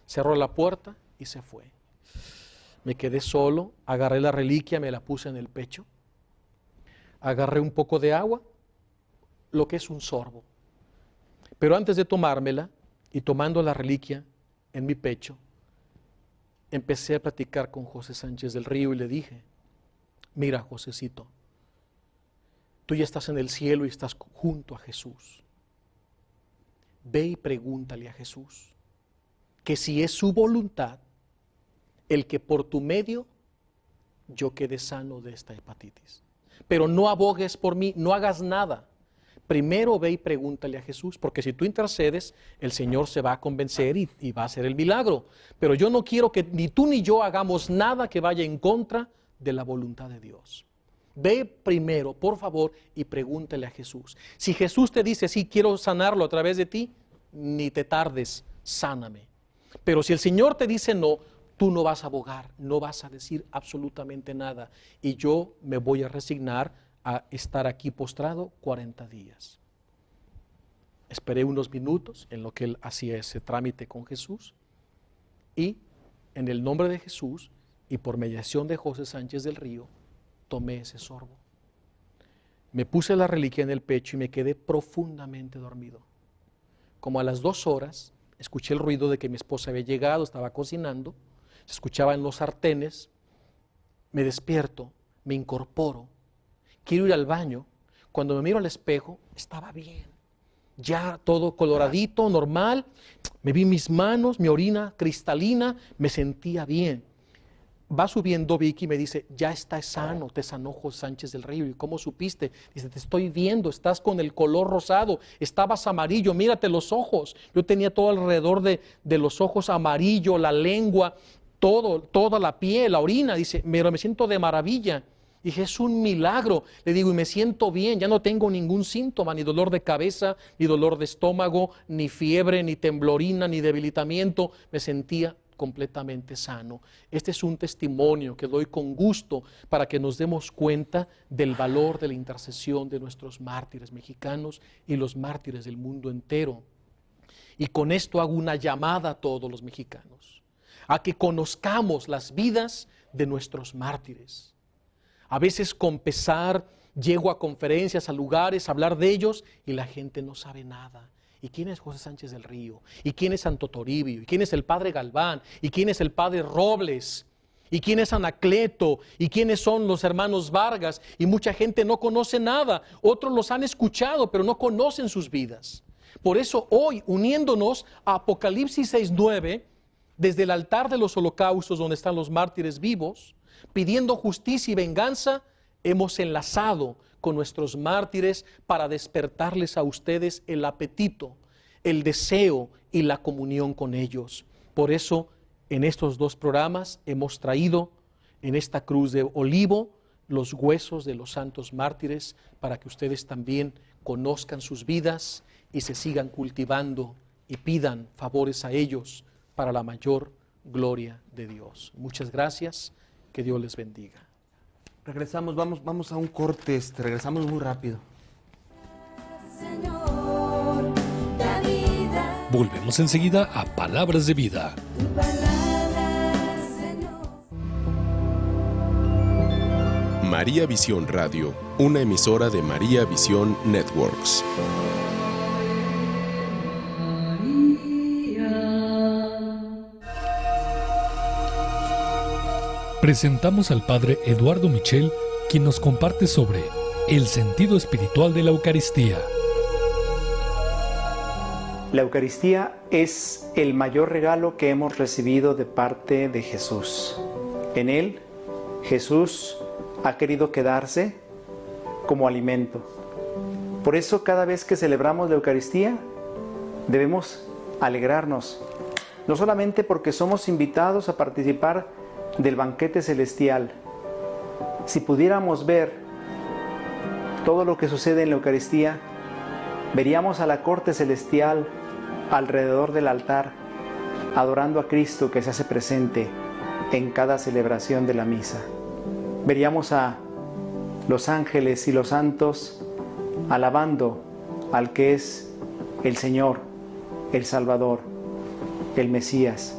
cerró la puerta y se fue. Me quedé solo, agarré la reliquia, me la puse en el pecho, agarré un poco de agua, lo que es un sorbo. Pero antes de tomármela y tomando la reliquia en mi pecho, empecé a platicar con José Sánchez del Río y le dije, mira, Josecito, tú ya estás en el cielo y estás junto a Jesús. Ve y pregúntale a Jesús que si es su voluntad el que por tu medio yo quede sano de esta hepatitis. Pero no abogues por mí, no hagas nada. Primero ve y pregúntale a Jesús, porque si tú intercedes, el Señor se va a convencer y va a hacer el milagro. Pero yo no quiero que ni tú ni yo hagamos nada que vaya en contra de la voluntad de Dios. Ve primero, por favor, y pregúntale a Jesús. Si Jesús te dice, sí, quiero sanarlo a través de ti, ni te tardes, sáname. Pero si el Señor te dice no, tú no vas a abogar, no vas a decir absolutamente nada. Y yo me voy a resignar a estar aquí postrado 40 días. Esperé unos minutos en lo que él hacía ese trámite con Jesús y en el nombre de Jesús y por mediación de José Sánchez del Río, tomé ese sorbo. Me puse la reliquia en el pecho y me quedé profundamente dormido. Como a las 2 horas, escuché el ruido de que mi esposa había llegado, estaba cocinando, se escuchaba en los sartenes, me despierto, me incorporo, quiero ir al baño, cuando me miro al espejo, estaba bien, ya todo coloradito, normal, me vi mis manos, mi orina cristalina, me sentía bien. Va subiendo Vicky y me dice, ya estás sano, te sanó José Sánchez del Río. ¿Y cómo supiste? Dice, te estoy viendo, estás con el color rosado, estabas amarillo, mírate los ojos. Yo tenía todo alrededor de los ojos amarillo, la lengua, toda la piel, la orina. Dice, pero me siento de maravilla. Dije, es un milagro. Le digo, y me siento bien, ya no tengo ningún síntoma, ni dolor de cabeza, ni dolor de estómago, ni fiebre, ni temblorina, ni debilitamiento. Me sentía completamente sano. Este es un testimonio que doy con gusto para que nos demos cuenta del valor de la intercesión de nuestros mártires mexicanos y los mártires del mundo entero. Y con esto hago una llamada a todos los mexicanos, a que conozcamos las vidas de nuestros mártires. A veces con pesar llego a conferencias, a lugares, a hablar de ellos y la gente no sabe nada. ¿Y quién es José Sánchez del Río? ¿Y quién es Santo Toribio? ¿Y quién es el Padre Galván? ¿Y quién es el Padre Robles? ¿Y quién es Anacleto? ¿Y quiénes son los hermanos Vargas? Y mucha gente no conoce nada. Otros los han escuchado, pero no conocen sus vidas. Por eso hoy, uniéndonos a Apocalipsis 6:9, desde el altar de los holocaustos donde están los mártires vivos, pidiendo justicia y venganza, hemos enlazado con nuestros mártires para despertarles a ustedes el apetito, el deseo y la comunión con ellos. Por eso, en estos 2 programas hemos traído en esta cruz de olivo los huesos de los santos mártires para que ustedes también conozcan sus vidas y se sigan cultivando y pidan favores a ellos para la mayor gloria de Dios. Muchas gracias, que Dios les bendiga. Regresamos, vamos a un corte, regresamos muy rápido. Señor, la vida. Volvemos enseguida a Palabras de Vida. Tu palabra, Señor. María Visión Radio, una emisora de María Visión Networks. Presentamos al Padre Eduardo Michel, quien nos comparte sobre el sentido espiritual de la Eucaristía. La Eucaristía es el mayor regalo que hemos recibido de parte de Jesús. En él, Jesús ha querido quedarse como alimento. Por eso, cada vez que celebramos la Eucaristía, debemos alegrarnos, no solamente porque somos invitados a participar del banquete celestial. Si pudiéramos ver todo lo que sucede en la Eucaristía, veríamos a la corte celestial alrededor del altar, adorando a Cristo que se hace presente en cada celebración de la misa. Veríamos a los ángeles y los santos alabando al que es el Señor, el Salvador, el Mesías,